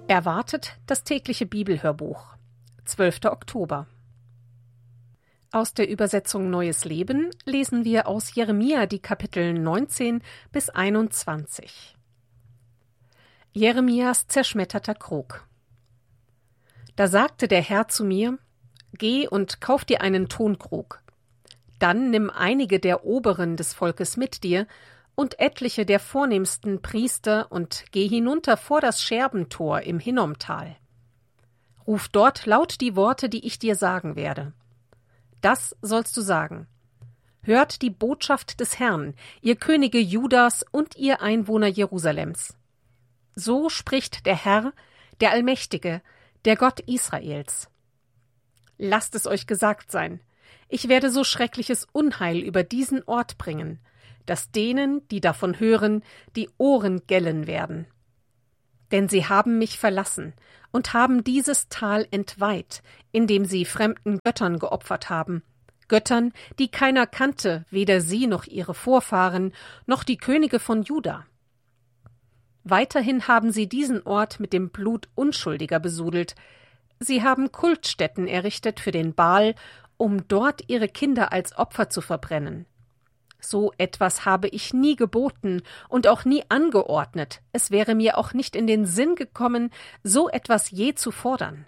Erwartet das tägliche Bibelhörbuch. 12. Oktober. Aus der Übersetzung Neues Leben lesen wir aus Jeremia die Kapitel 19 bis 21. Jeremias zerschmetterter Krug. Da sagte der Herr zu mir: Geh und kauf dir einen Tonkrug. Dann nimm einige der Oberen des Volkes mit dir und etliche der vornehmsten Priester und geh hinunter vor das Scherbentor im Hinnomtal. Ruf dort laut die Worte, die ich dir sagen werde. Das sollst du sagen: Hört die Botschaft des Herrn, ihr Könige Judas und ihr Einwohner Jerusalems. So spricht der Herr, der Allmächtige, der Gott Israels. Lasst es euch gesagt sein: Ich werde so schreckliches Unheil über diesen Ort bringen, dass denen, die davon hören, die Ohren gellen werden. Denn sie haben mich verlassen und haben dieses Tal entweiht, indem sie fremden Göttern geopfert haben, Göttern, die keiner kannte, weder sie noch ihre Vorfahren, noch die Könige von Juda. Weiterhin haben sie diesen Ort mit dem Blut Unschuldiger besudelt. Sie haben Kultstätten errichtet für den Baal, um dort ihre Kinder als Opfer zu verbrennen. So etwas habe ich nie geboten und auch nie angeordnet. Es wäre mir auch nicht in den Sinn gekommen, so etwas je zu fordern.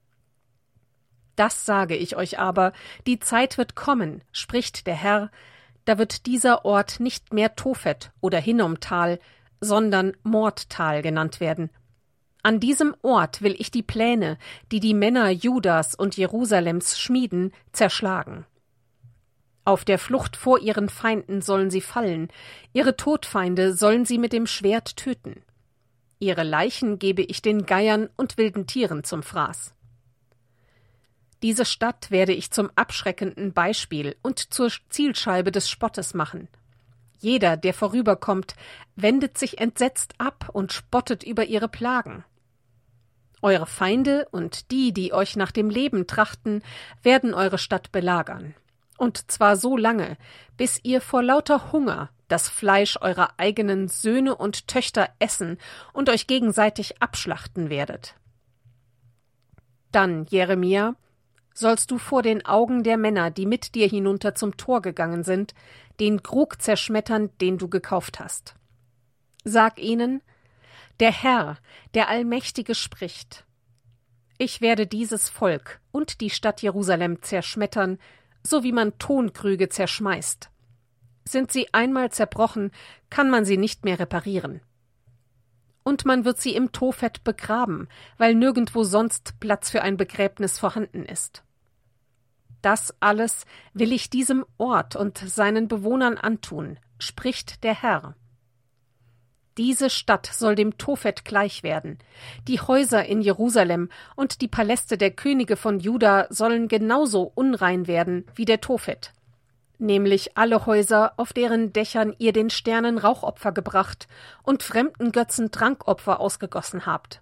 Das sage ich euch aber: Die Zeit wird kommen, spricht der Herr, da wird dieser Ort nicht mehr Tophet oder Hinnomtal, sondern Mordtal genannt werden. An diesem Ort will ich die Pläne, die die Männer Judas und Jerusalems schmieden, zerschlagen. Auf der Flucht vor ihren Feinden sollen sie fallen, ihre Todfeinde sollen sie mit dem Schwert töten. Ihre Leichen gebe ich den Geiern und wilden Tieren zum Fraß. Diese Stadt werde ich zum abschreckenden Beispiel und zur Zielscheibe des Spottes machen. Jeder, der vorüberkommt, wendet sich entsetzt ab und spottet über ihre Plagen. Eure Feinde und die, die euch nach dem Leben trachten, werden eure Stadt belagern. Und zwar so lange, bis ihr vor lauter Hunger das Fleisch eurer eigenen Söhne und Töchter essen und euch gegenseitig abschlachten werdet. Dann, Jeremia, sollst du vor den Augen der Männer, die mit dir hinunter zum Tor gegangen sind, den Krug zerschmettern, den du gekauft hast. Sag ihnen: Der Herr, der Allmächtige, spricht: Ich werde dieses Volk und die Stadt Jerusalem zerschmettern, so wie man Tonkrüge zerschmeißt. Sind sie einmal zerbrochen, kann man sie nicht mehr reparieren. Und man wird sie im Tophet begraben, weil nirgendwo sonst Platz für ein Begräbnis vorhanden ist. Das alles will ich diesem Ort und seinen Bewohnern antun, spricht der Herr. Diese Stadt soll dem Tophet gleich werden. Die Häuser in Jerusalem und die Paläste der Könige von Juda sollen genauso unrein werden wie der Tophet. Nämlich alle Häuser, auf deren Dächern ihr den Sternen Rauchopfer gebracht und fremden Götzen Trankopfer ausgegossen habt.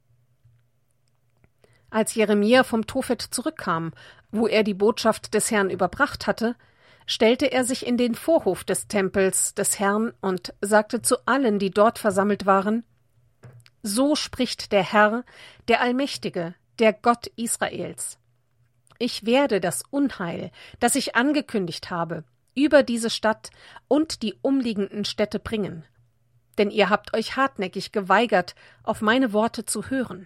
Als Jeremia vom Tophet zurückkam, wo er die Botschaft des Herrn überbracht hatte, stellte er sich in den Vorhof des Tempels des Herrn und sagte zu allen, die dort versammelt waren: So spricht der Herr, der Allmächtige, der Gott Israels. Ich werde das Unheil, das ich angekündigt habe, über diese Stadt und die umliegenden Städte bringen. Denn ihr habt euch hartnäckig geweigert, auf meine Worte zu hören.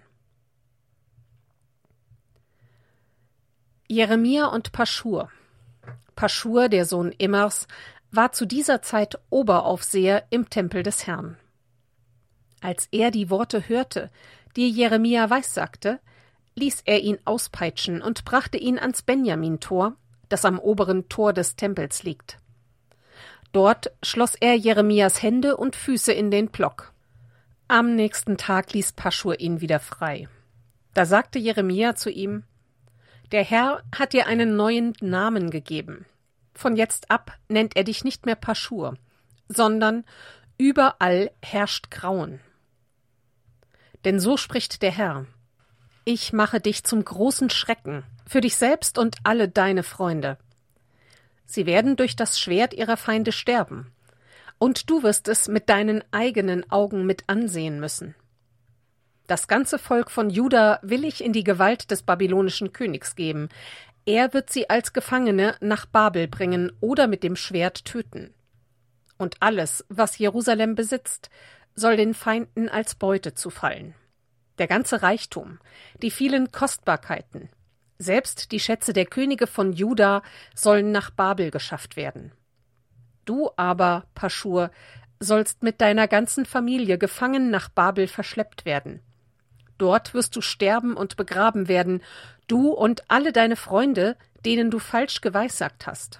Jeremia und Paschur. Paschur, der Sohn Immers, war zu dieser Zeit Oberaufseher im Tempel des Herrn. Als er die Worte hörte, die Jeremia weissagte, ließ er ihn auspeitschen und brachte ihn ans Benjamin-Tor, das am oberen Tor des Tempels liegt. Dort schloss er Jeremias Hände und Füße in den Plock. Am nächsten Tag ließ Paschur ihn wieder frei. Da sagte Jeremia zu ihm: Der Herr hat dir einen neuen Namen gegeben. Von jetzt ab nennt er dich nicht mehr Paschur, sondern überall herrscht Grauen. Denn so spricht der Herr: Ich mache dich zum großen Schrecken für dich selbst und alle deine Freunde. Sie werden durch das Schwert ihrer Feinde sterben, und du wirst es mit deinen eigenen Augen mit ansehen müssen. Das ganze Volk von Juda will ich in die Gewalt des babylonischen Königs geben. Er wird sie als Gefangene nach Babel bringen oder mit dem Schwert töten. Und alles, was Jerusalem besitzt, soll den Feinden als Beute zufallen. Der ganze Reichtum, die vielen Kostbarkeiten, selbst die Schätze der Könige von Juda sollen nach Babel geschafft werden. Du aber, Paschur, sollst mit deiner ganzen Familie gefangen nach Babel verschleppt werden. Dort wirst du sterben und begraben werden, du und alle deine Freunde, denen du falsch geweissagt hast.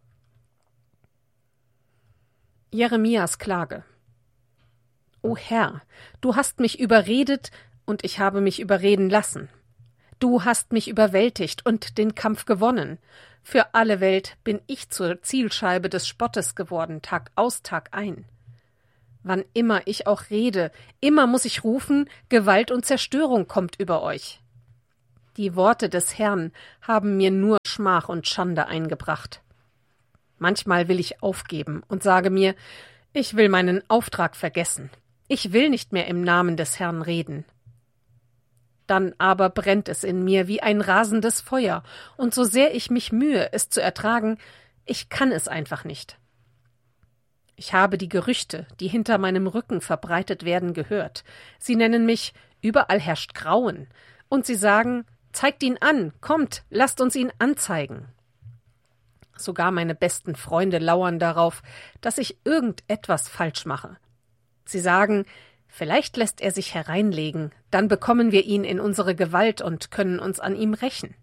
Jeremias Klage. O Herr, du hast mich überredet, und ich habe mich überreden lassen. Du hast mich überwältigt und den Kampf gewonnen. Für alle Welt bin ich zur Zielscheibe des Spottes geworden, Tag aus, Tag ein. Wann immer ich auch rede, immer muss ich rufen, Gewalt und Zerstörung kommt über euch. Die Worte des Herrn haben mir nur Schmach und Schande eingebracht. Manchmal will ich aufgeben und sage mir, ich will meinen Auftrag vergessen. Ich will nicht mehr im Namen des Herrn reden. Dann aber brennt es in mir wie ein rasendes Feuer, und so sehr ich mich mühe, es zu ertragen, ich kann es einfach nicht. Ich habe die Gerüchte, die hinter meinem Rücken verbreitet werden, gehört. Sie nennen mich, überall herrscht Grauen, und sie sagen, zeigt ihn an, kommt, lasst uns ihn anzeigen. Sogar meine besten Freunde lauern darauf, dass ich irgendetwas falsch mache. Sie sagen, vielleicht lässt er sich hereinlegen, dann bekommen wir ihn in unsere Gewalt und können uns an ihm rächen.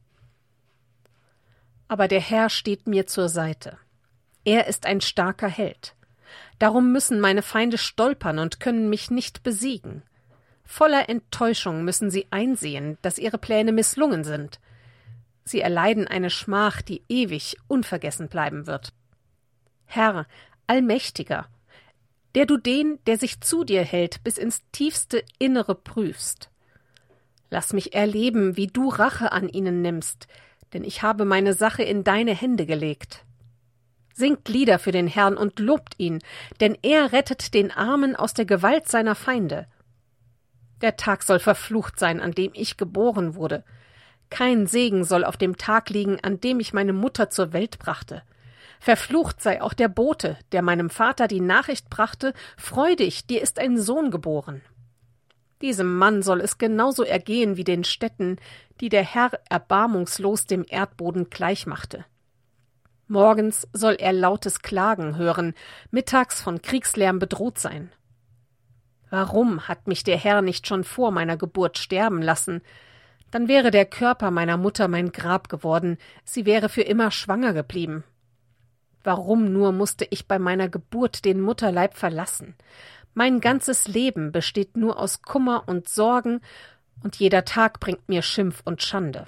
Aber der Herr steht mir zur Seite. Er ist ein starker Held. Darum müssen meine Feinde stolpern und können mich nicht besiegen. Voller Enttäuschung müssen sie einsehen, dass ihre Pläne misslungen sind. Sie erleiden eine Schmach, die ewig unvergessen bleiben wird. Herr, Allmächtiger, der du den, der sich zu dir hält, bis ins tiefste Innere prüfst. Lass mich erleben, wie du Rache an ihnen nimmst, denn ich habe meine Sache in deine Hände gelegt. Singt Lieder für den Herrn und lobt ihn, denn er rettet den Armen aus der Gewalt seiner Feinde. Der Tag soll verflucht sein, an dem ich geboren wurde. Kein Segen soll auf dem Tag liegen, an dem ich meine Mutter zur Welt brachte. Verflucht sei auch der Bote, der meinem Vater die Nachricht brachte, freu dich, dir ist ein Sohn geboren. Diesem Mann soll es genauso ergehen wie den Städten, die der Herr erbarmungslos dem Erdboden gleichmachte. Morgens soll er lautes Klagen hören, mittags von Kriegslärm bedroht sein. Warum hat mich der Herr nicht schon vor meiner Geburt sterben lassen? Dann wäre der Körper meiner Mutter mein Grab geworden, sie wäre für immer schwanger geblieben. Warum nur musste ich bei meiner Geburt den Mutterleib verlassen? Mein ganzes Leben besteht nur aus Kummer und Sorgen, und jeder Tag bringt mir Schimpf und Schande.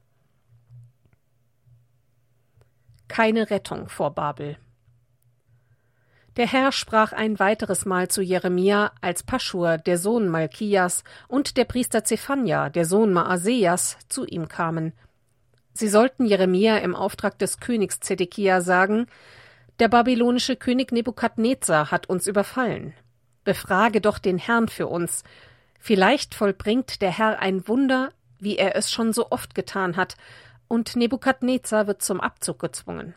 Keine Rettung vor Babel. Der Herr sprach ein weiteres Mal zu Jeremia, als Paschur, der Sohn Malkias, und der Priester Zephania, der Sohn Maasejas, zu ihm kamen. Sie sollten Jeremia im Auftrag des Königs Zedekia sagen, der babylonische König Nebukadnezar hat uns überfallen. Befrage doch den Herrn für uns. Vielleicht vollbringt der Herr ein Wunder, wie er es schon so oft getan hat, und Nebukadnezar wird zum Abzug gezwungen.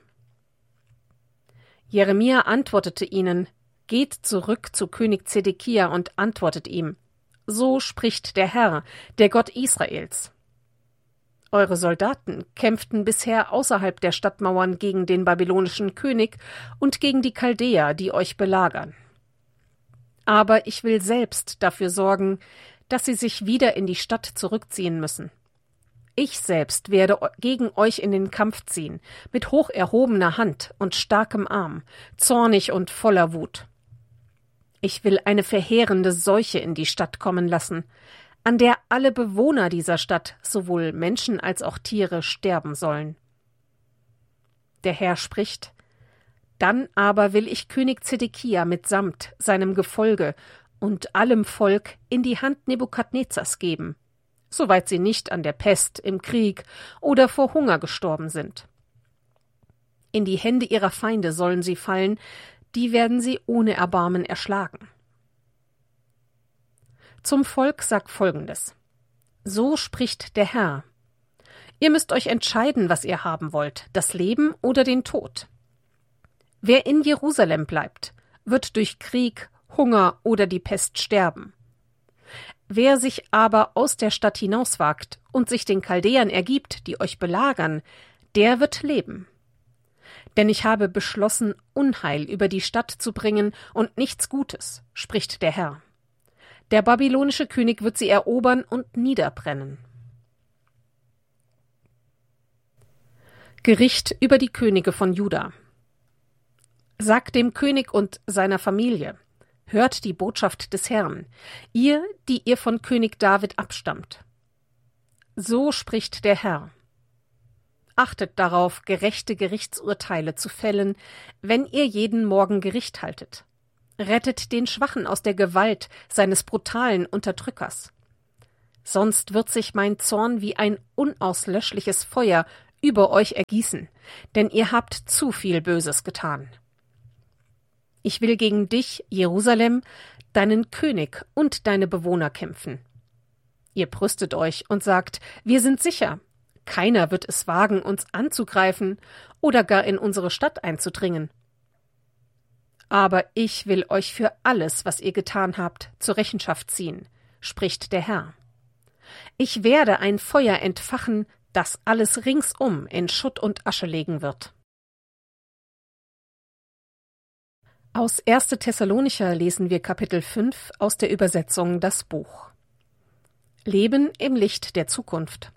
Jeremia antwortete ihnen, geht zurück zu König Zedekia und antwortet ihm, so spricht der Herr, der Gott Israels. Eure Soldaten kämpften bisher außerhalb der Stadtmauern gegen den babylonischen König und gegen die Chaldäer, die euch belagern. Aber ich will selbst dafür sorgen, dass sie sich wieder in die Stadt zurückziehen müssen. Ich selbst werde gegen euch in den Kampf ziehen, mit hoch erhobener Hand und starkem Arm, zornig und voller Wut. Ich will eine verheerende Seuche in die Stadt kommen lassen, an der alle Bewohner dieser Stadt, sowohl Menschen als auch Tiere, sterben sollen. Der Herr spricht, dann aber will ich König Zedekia mitsamt seinem Gefolge und allem Volk in die Hand Nebukadnezars geben, soweit sie nicht an der Pest, im Krieg oder vor Hunger gestorben sind. In die Hände ihrer Feinde sollen sie fallen, die werden sie ohne Erbarmen erschlagen. Zum Volk sag Folgendes: So spricht der Herr. Ihr müsst euch entscheiden, was ihr haben wollt, das Leben oder den Tod. Wer in Jerusalem bleibt, wird durch Krieg, Hunger oder die Pest sterben. Wer sich aber aus der Stadt hinauswagt und sich den Chaldäern ergibt, die euch belagern, der wird leben. Denn ich habe beschlossen, Unheil über die Stadt zu bringen und nichts Gutes, spricht der Herr. Der babylonische König wird sie erobern und niederbrennen. Gericht über die Könige von Juda. Sagt dem König und seiner Familie: Hört die Botschaft des Herrn, ihr, die ihr von König David abstammt. So spricht der Herr: Achtet darauf, gerechte Gerichtsurteile zu fällen, wenn ihr jeden Morgen Gericht haltet. Rettet den Schwachen aus der Gewalt seines brutalen Unterdrückers. Sonst wird sich mein Zorn wie ein unauslöschliches Feuer über euch ergießen, denn ihr habt zu viel Böses getan. Ich will gegen dich, Jerusalem, deinen König und deine Bewohner kämpfen. Ihr brüstet euch und sagt: Wir sind sicher. Keiner wird es wagen, uns anzugreifen oder gar in unsere Stadt einzudringen. Aber ich will euch für alles, was ihr getan habt, zur Rechenschaft ziehen, spricht der Herr. Ich werde ein Feuer entfachen, das alles ringsum in Schutt und Asche legen wird. Aus 1. Thessalonicher lesen wir Kapitel 5 aus der Übersetzung Das Buch. Leben im Licht der Zukunft.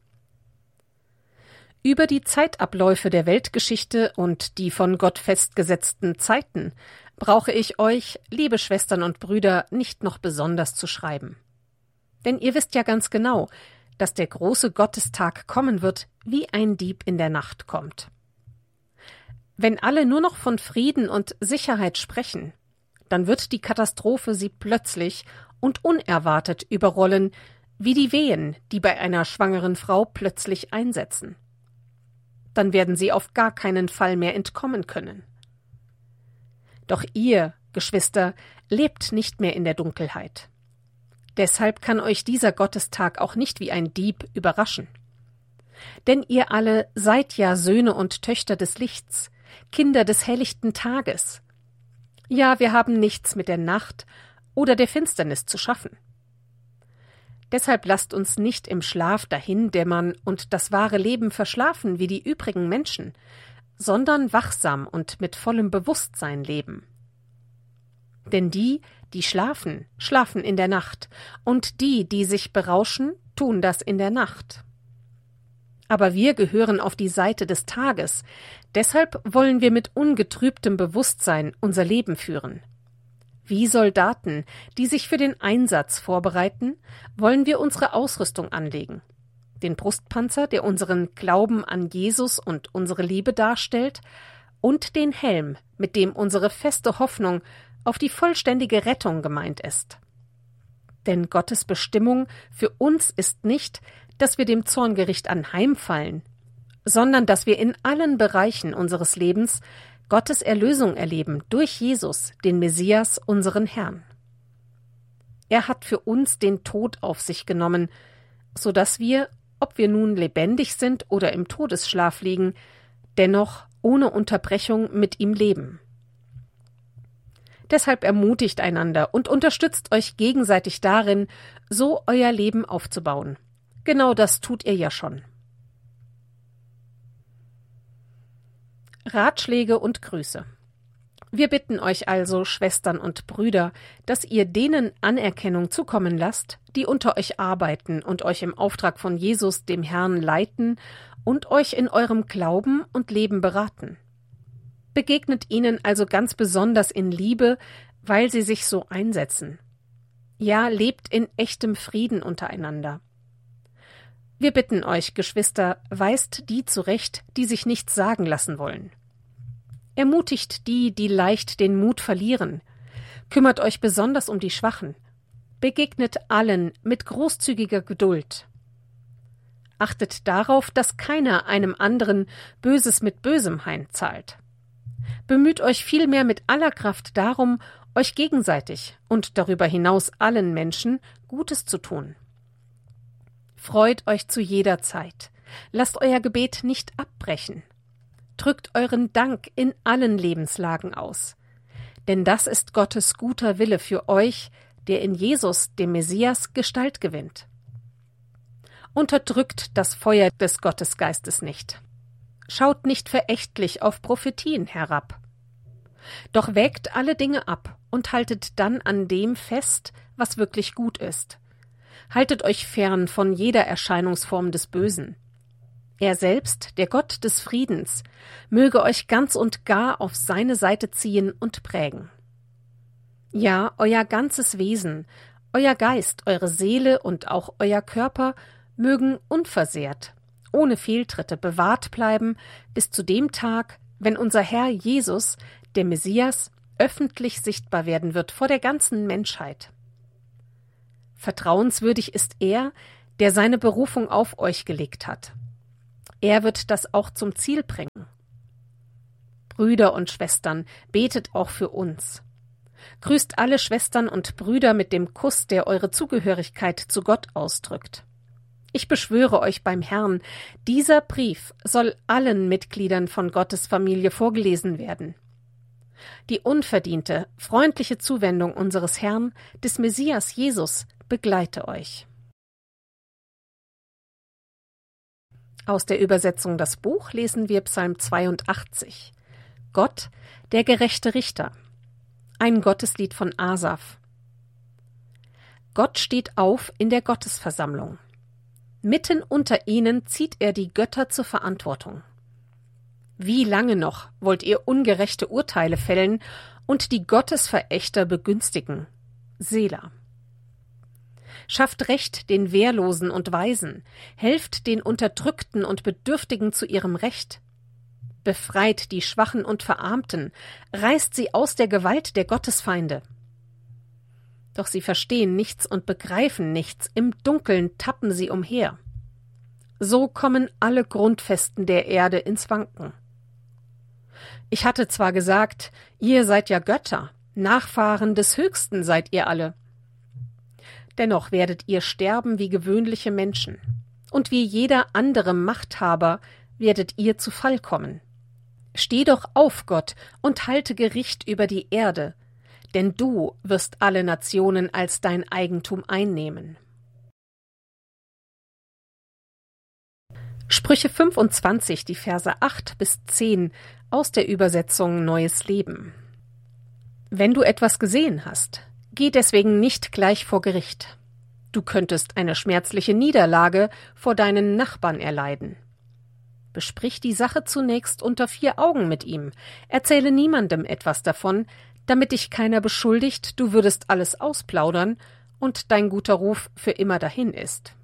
Über die Zeitabläufe der Weltgeschichte und die von Gott festgesetzten Zeiten brauche ich euch, liebe Schwestern und Brüder, nicht noch besonders zu schreiben. Denn ihr wisst ja ganz genau, dass der große Gottestag kommen wird, wie ein Dieb in der Nacht kommt. Wenn alle nur noch von Frieden und Sicherheit sprechen, dann wird die Katastrophe sie plötzlich und unerwartet überrollen, wie die Wehen, die bei einer schwangeren Frau plötzlich einsetzen. Dann werden sie auf gar keinen Fall mehr entkommen können. Doch ihr, Geschwister, lebt nicht mehr in der Dunkelheit. Deshalb kann euch dieser Gottestag auch nicht wie ein Dieb überraschen. Denn ihr alle seid ja Söhne und Töchter des Lichts, Kinder des helllichten Tages. Ja, wir haben nichts mit der Nacht oder der Finsternis zu schaffen. Deshalb lasst uns nicht im Schlaf dahindämmern und das wahre Leben verschlafen wie die übrigen Menschen, sondern wachsam und mit vollem Bewusstsein leben. Denn die, die schlafen, schlafen in der Nacht, und die, die sich berauschen, tun das in der Nacht. Aber wir gehören auf die Seite des Tages, deshalb wollen wir mit ungetrübtem Bewusstsein unser Leben führen. Wie Soldaten, die sich für den Einsatz vorbereiten, wollen wir unsere Ausrüstung anlegen. Den Brustpanzer, der unseren Glauben an Jesus und unsere Liebe darstellt, und den Helm, mit dem unsere feste Hoffnung auf die vollständige Rettung gemeint ist. Denn Gottes Bestimmung für uns ist nicht, dass wir dem Zorngericht anheimfallen, sondern dass wir in allen Bereichen unseres Lebens Gottes Erlösung erleben durch Jesus, den Messias, unseren Herrn. Er hat für uns den Tod auf sich genommen, so dass wir, ob wir nun lebendig sind oder im Todesschlaf liegen, dennoch ohne Unterbrechung mit ihm leben. Deshalb ermutigt einander und unterstützt euch gegenseitig darin, so euer Leben aufzubauen. Genau das tut ihr ja schon. Ratschläge und Grüße. Wir bitten euch also, Schwestern und Brüder, dass ihr denen Anerkennung zukommen lasst, die unter euch arbeiten und euch im Auftrag von Jesus, dem Herrn, leiten und euch in eurem Glauben und Leben beraten. Begegnet ihnen also ganz besonders in Liebe, weil sie sich so einsetzen. Ja, lebt in echtem Frieden untereinander. Wir bitten euch, Geschwister, weist die zurecht, die sich nichts sagen lassen wollen. Ermutigt die, die leicht den Mut verlieren. Kümmert euch besonders um die Schwachen. Begegnet allen mit großzügiger Geduld. Achtet darauf, dass keiner einem anderen Böses mit Bösem heimzahlt. Bemüht euch vielmehr mit aller Kraft darum, euch gegenseitig und darüber hinaus allen Menschen Gutes zu tun. Freut euch zu jeder Zeit. Lasst euer Gebet nicht abbrechen. Drückt euren Dank in allen Lebenslagen aus. Denn das ist Gottes guter Wille für euch, der in Jesus, dem Messias, Gestalt gewinnt. Unterdrückt das Feuer des Gottesgeistes nicht. Schaut nicht verächtlich auf Prophetien herab. Doch wägt alle Dinge ab und haltet dann an dem fest, was wirklich gut ist. Haltet euch fern von jeder Erscheinungsform des Bösen. Er selbst, der Gott des Friedens, möge euch ganz und gar auf seine Seite ziehen und prägen. Ja, euer ganzes Wesen, euer Geist, eure Seele und auch euer Körper mögen unversehrt, ohne Fehltritte bewahrt bleiben bis zu dem Tag, wenn unser Herr Jesus, der Messias, öffentlich sichtbar werden wird vor der ganzen Menschheit. Vertrauenswürdig ist er, der seine Berufung auf euch gelegt hat. Er wird das auch zum Ziel bringen. Brüder und Schwestern, betet auch für uns. Grüßt alle Schwestern und Brüder mit dem Kuss, der eure Zugehörigkeit zu Gott ausdrückt. Ich beschwöre euch beim Herrn, dieser Brief soll allen Mitgliedern von Gottes Familie vorgelesen werden. Die unverdiente, freundliche Zuwendung unseres Herrn, des Messias Jesus, begleite euch. Aus der Übersetzung Das Buch lesen wir Psalm 82. Gott, der gerechte Richter. Ein Gotteslied von Asaf. Gott steht auf in der Gottesversammlung. Mitten unter ihnen zieht er die Götter zur Verantwortung. Wie lange noch wollt ihr ungerechte Urteile fällen und die Gottesverächter begünstigen? Selah. Schafft Recht den Wehrlosen und Waisen, helft den Unterdrückten und Bedürftigen zu ihrem Recht. Befreit die Schwachen und Verarmten, reißt sie aus der Gewalt der Gottesfeinde. Doch sie verstehen nichts und begreifen nichts, im Dunkeln tappen sie umher. So kommen alle Grundfesten der Erde ins Wanken. Ich hatte zwar gesagt, ihr seid ja Götter, Nachfahren des Höchsten seid ihr alle. Dennoch werdet ihr sterben wie gewöhnliche Menschen, und wie jeder andere Machthaber werdet ihr zu Fall kommen. Steh doch auf, Gott, und halte Gericht über die Erde, denn du wirst alle Nationen als dein Eigentum einnehmen. Sprüche 25, die Verse 8 bis 10 aus der Übersetzung Neues Leben. Wenn du etwas gesehen hast, geh deswegen nicht gleich vor Gericht. Du könntest eine schmerzliche Niederlage vor deinen Nachbarn erleiden. Besprich die Sache zunächst unter 4 Augen mit ihm. Erzähle niemandem etwas davon, damit dich keiner beschuldigt, du würdest alles ausplaudern und dein guter Ruf für immer dahin ist.